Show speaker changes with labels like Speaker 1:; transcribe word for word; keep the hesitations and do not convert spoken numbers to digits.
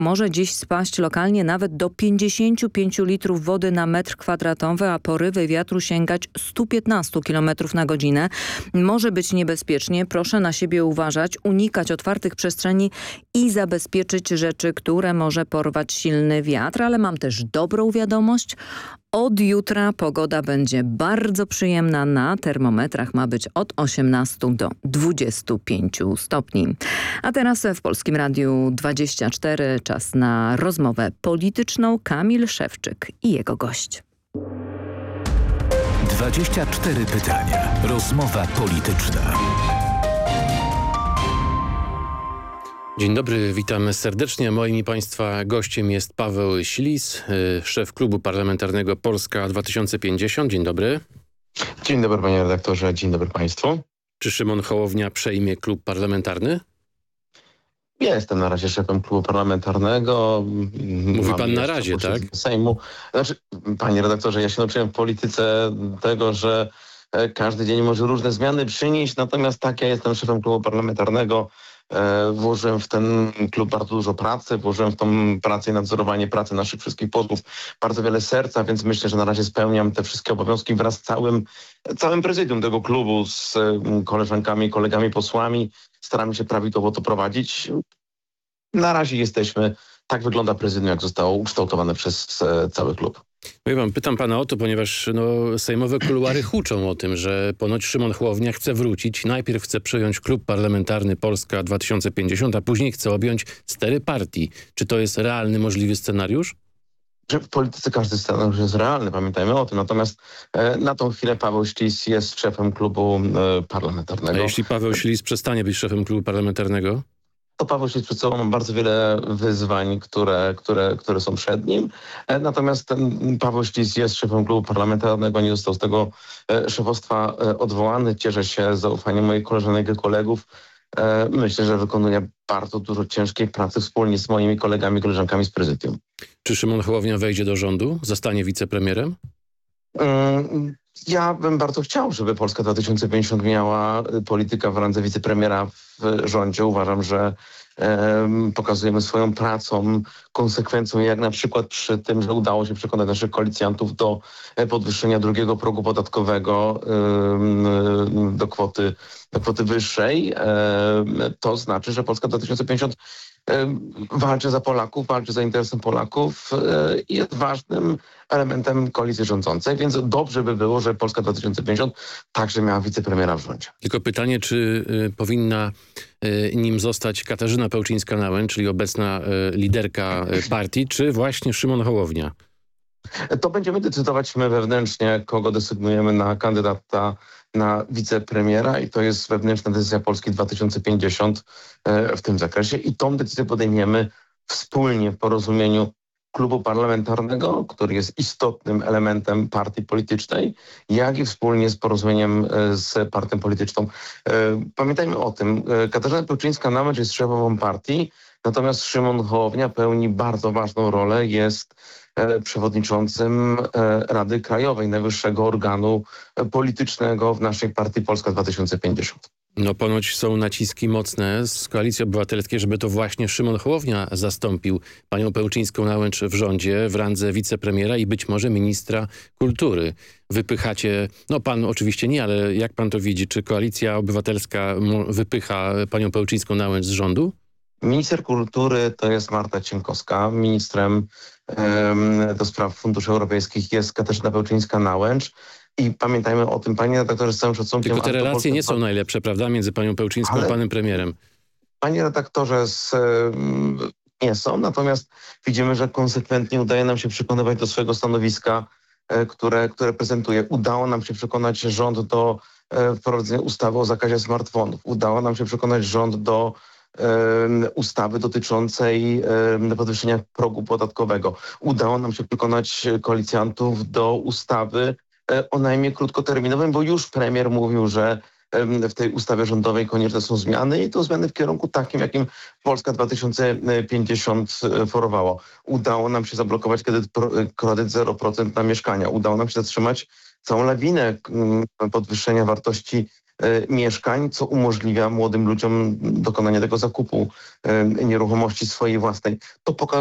Speaker 1: może dziś spaść lokalnie nawet do pięćdziesięciu pięciu litrów wody na metr kwadratowy, a porywy wiatru sięgać stu piętnastu kilometrów na godzinę. Może być niebezpiecznie. Proszę na siebie uważać, unikać otwartych przestrzeni i zabezpieczyć rzeczy, które może porwać silny wiatr. Ale mam też dobrą wiadomość. Od jutra pogoda będzie bardzo przyjemna. Na termometrach ma być od osiemnastu do dwudziestu pięciu stopni. A teraz w Polskim Radiu dwadzieścia cztery czas na rozmowę polityczną. Kamil Szewczyk i jego gość.
Speaker 2: dwadzieścia cztery pytania. Rozmowa polityczna.
Speaker 3: Dzień dobry, witam serdecznie. Moim i Państwa gościem jest Paweł Ślis, szef Klubu Parlamentarnego Polska dwa tysiące pięćdziesiąt. Dzień dobry.
Speaker 4: Dzień dobry panie redaktorze, dzień dobry państwu.
Speaker 3: Czy Szymon Hołownia przejmie klub parlamentarny?
Speaker 4: Ja jestem na razie szefem klubu parlamentarnego.
Speaker 3: Mówi
Speaker 4: Mam
Speaker 3: pan na razie, tak?
Speaker 4: Sejmu. Znaczy, panie redaktorze, ja się nauczyłem w polityce tego, że każdy dzień może różne zmiany przynieść, natomiast tak, ja jestem szefem klubu parlamentarnego. Włożyłem w ten klub bardzo dużo pracy, włożyłem w tą pracę i nadzorowanie pracy naszych wszystkich posłów bardzo wiele serca, więc myślę, że na razie spełniam te wszystkie obowiązki wraz z całym, całym prezydium tego klubu, z koleżankami, kolegami posłami. Staramy się prawidłowo to prowadzić. Na razie jesteśmy, tak wygląda prezydium, jak zostało ukształtowane przez cały klub.
Speaker 3: Ja wam pytam pana o to, ponieważ no, sejmowe kuluary huczą o tym, że ponoć Szymon Hołownia chce wrócić. Najpierw chce przejąć klub parlamentarny Polska dwa tysiące pięćdziesiąt, a później chce objąć stery partii. Czy to jest realny, możliwy scenariusz?
Speaker 4: Że w polityce każdy scenariusz jest realny, pamiętajmy o tym. Natomiast e, na tą chwilę Paweł Ślis jest szefem klubu e, parlamentarnego.
Speaker 3: A jeśli Paweł Ślis przestanie być szefem klubu parlamentarnego?
Speaker 4: To Paweł Ślis przed sobą ma bardzo wiele wyzwań, które, które, które są przed nim. E, natomiast ten Paweł Ślis jest szefem klubu parlamentarnego, nie został z tego e, szefostwa e, odwołany. Cieszę się zaufaniem moich koleżanek i kolegów. E, myślę, że wykonuje bardzo dużo ciężkiej pracy wspólnie z moimi kolegami, koleżankami z prezydium.
Speaker 3: Czy Szymon Hołownia wejdzie do rządu? Zostanie wicepremierem?
Speaker 4: Mm, Ja bym bardzo chciał, żeby Polska dwa tysiące pięćdziesiąt miała polityka w randze wicepremiera w rządzie. Uważam, że e, pokazujemy swoją pracą, konsekwencją, jak na przykład przy tym, że udało się przekonać naszych koalicjantów do podwyższenia drugiego progu podatkowego e, do kwoty, do kwoty wyższej. E, to znaczy, że Polska dwa tysiące pięćdziesiąt walczy za Polaków, walczy za interesem Polaków i jest ważnym elementem koalicji rządzącej, więc dobrze by było, że Polska dwa tysiące pięćdziesiąt także miała wicepremiera w rządzie.
Speaker 3: Tylko pytanie, czy y, powinna y, nim zostać Katarzyna Pełczyńska-Nałęcz, czyli obecna y, liderka y, partii, czy właśnie Szymon Hołownia?
Speaker 4: To będziemy decydować my wewnętrznie, kogo desygnujemy na kandydata na wicepremiera i to jest wewnętrzna decyzja Polski dwa tysiące pięćdziesiąt w tym zakresie i tą decyzję podejmiemy wspólnie w porozumieniu klubu parlamentarnego, który jest istotnym elementem partii politycznej, jak i wspólnie z porozumieniem z partią polityczną. Pamiętajmy o tym, Katarzyna Pełczyńska-Nałęcz jest szefową partii, natomiast Szymon Hołownia pełni bardzo ważną rolę, jest przewodniczącym Rady Krajowej, najwyższego organu politycznego w naszej partii Polska dwa tysiące pięćdziesiąt.
Speaker 3: No ponoć są naciski mocne z Koalicji Obywatelskiej, żeby to właśnie Szymon Hołownia zastąpił panią Pełczyńską-Nałęcz w rządzie w randze wicepremiera i być może ministra kultury. Wypychacie, no pan oczywiście nie, ale jak pan to widzi, czy Koalicja Obywatelska wypycha panią Pełczyńską-Nałęcz z rządu?
Speaker 4: Minister kultury to jest Marta Cienkowska, ministrem um, do spraw funduszy europejskich jest Katarzyna Pełczyńska-Nałęcz. I pamiętajmy o tym, panie redaktorze, z całym szacunkiem...
Speaker 3: Tylko te relacje nie są najlepsze, prawda, między panią Pełczyńską
Speaker 4: ale,
Speaker 3: a panem premierem.
Speaker 4: Panie redaktorze, z, nie są, natomiast widzimy, że konsekwentnie udaje nam się przekonywać do swojego stanowiska, które, które prezentuje. Udało nam się przekonać rząd do wprowadzenia ustawy o zakazie smartfonów. Udało nam się przekonać rząd do ustawy dotyczącej podwyższenia progu podatkowego. Udało nam się przekonać koalicjantów do ustawy o najmie krótkoterminowym, bo już premier mówił, że w tej ustawie rządowej konieczne są zmiany i to zmiany w kierunku takim, jakim Polska dwa tysiące pięćdziesiąt forowało. Udało nam się zablokować kredyt, kredyt zero procent na mieszkania. Udało nam się zatrzymać całą lawinę podwyższenia wartości mieszkań, co umożliwia młodym ludziom dokonanie tego zakupu nieruchomości swojej własnej. To pokazuje